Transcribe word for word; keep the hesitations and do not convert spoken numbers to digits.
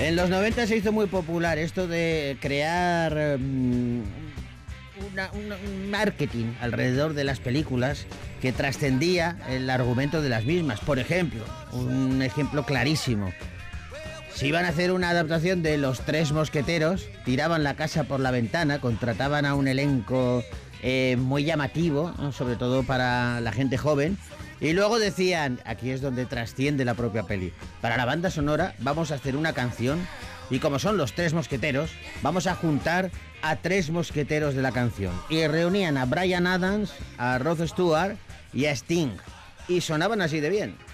En los noventa se hizo muy popular esto de crear um, una, una, un marketing alrededor de las películas que trascendía el argumento de las mismas. Por ejemplo, un ejemplo clarísimo. Si iban a hacer una adaptación de Los Tres Mosqueteros, tiraban la casa por la ventana, contrataban a un elenco eh, muy llamativo, ¿no? Sobre todo para la gente joven, y luego decían, aquí es donde trasciende la propia peli, para la banda sonora vamos a hacer una canción, y como son Los Tres Mosqueteros, vamos a juntar a tres mosqueteros de la canción. Y reunían a Bryan Adams, a Rod Stewart y a Sting, y sonaban así de bien.